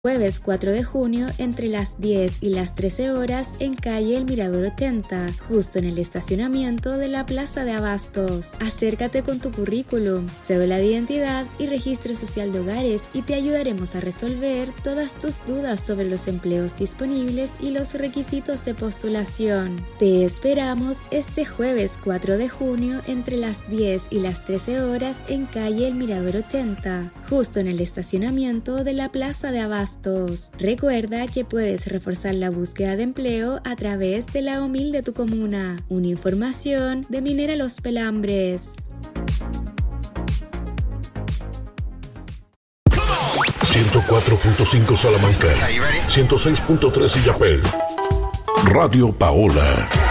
Jueves 4 de junio entre las 10 y las 13 horas en calle El Mirador 80, justo en el estacionamiento de la Plaza de Abastos. Acércate con tu currículum, cédula de identidad y registro social de hogares y te ayudaremos a resolver todas tus dudas sobre los empleos disponibles y los requisitos de postulación. Te esperamos este jueves 4 de junio entre las 10 y las 13 horas en calle El Mirador 80, justo en el estacionamiento de la Plaza de Abastos. Recuerda que puedes reforzar la búsqueda de empleo a través de la OMIL de tu comuna. Una información de Minera Los Pelambres. 104.5 Salamanca, 106.3 Illapel, Radio Paola.